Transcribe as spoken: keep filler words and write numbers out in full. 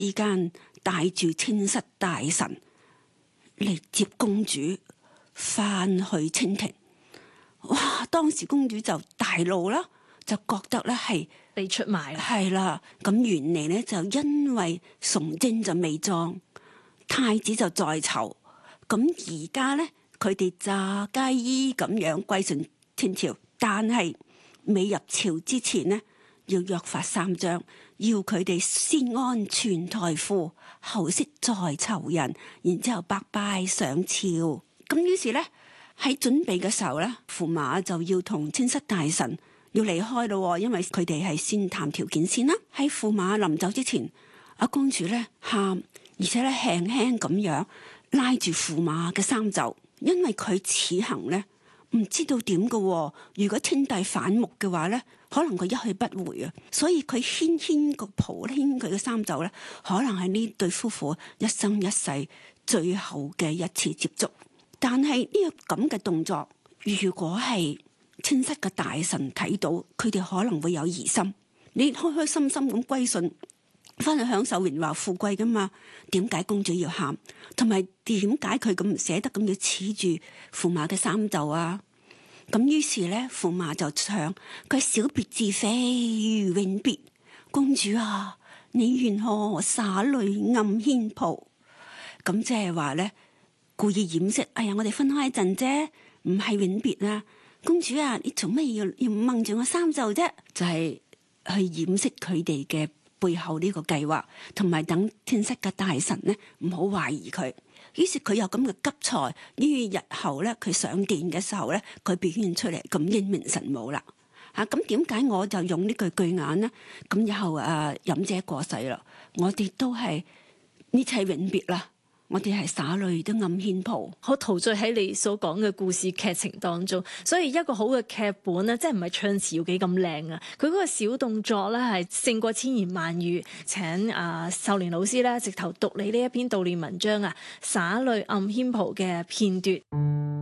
之間帶住千室大臣嚟接公主翻去清廷。哇！當時公主就大怒啦，就覺得咧係被出賣啦。 係啦，咁原嚟咧就因為崇禎就未葬，太子就在囚。咁而家咧佢哋詐假意咁樣歸順天朝，但係未入朝之前呢，要約法三章，要佢哋先安全台父，後釋在囚人，然之後拜拜上朝。咁於是咧喺準備嘅時候咧，駙馬就要同千室大臣要離開咯，因為佢哋係先談條件先啦。喺駙馬臨走之前，阿公主咧喊，而且咧輕輕咁樣拉住駙馬嘅衫袖，因為佢此行咧唔知道點嘅，如果天帝反目嘅話咧，可能佢一去不回啊。所以佢牽牽個袍，牽佢嘅衫袖咧，可能係呢對夫婦一生一世最後嘅一次接觸。但係呢個咁嘅動作，如果係千室嘅大臣睇到，佢哋可能會有疑心。你開開心心咁歸順，翻去享受榮華富貴噶嘛？點解公主要喊？同埋點解佢咁唔捨得咁要黐住駙馬嘅衫袖啊？咁於是咧，駙馬就唱佢小別致非如永別，公主啊，你願何灑淚暗牽袍？咁即係話咧，故意掩飾。哎呀，我哋分開一陣啫，唔係永別啊！公主啊，你做咩要要掹住我衫袖啫？就係、是、去掩飾佢哋嘅背後呢個計劃，同埋等千室嘅大臣呢唔好懷疑佢。於是佢有咁嘅急才，於日後咧佢上殿嘅時候咧，佢表現出嚟咁英明神武啦。嚇、啊，咁點解我就用呢句句眼呢？咁以後啊，飲姐過世啦，我哋都係呢切永別啦。我哋係灑淚都暗牽袍， 好陶醉喺你所講嘅故事劇情當中。所以一個好嘅劇本咧，即係唔係唱詞要幾咁靚啊？佢嗰個小動作咧係勝過千言萬語。請啊秀蓮老師咧，直頭讀你呢一篇悼念文章啊，灑淚暗牽袍嘅片段。